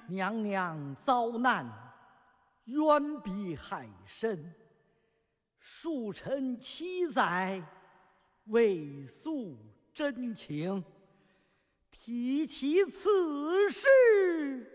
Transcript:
娘娘遭难，远比害身，恕臣妻在，未诉真情。提起此事，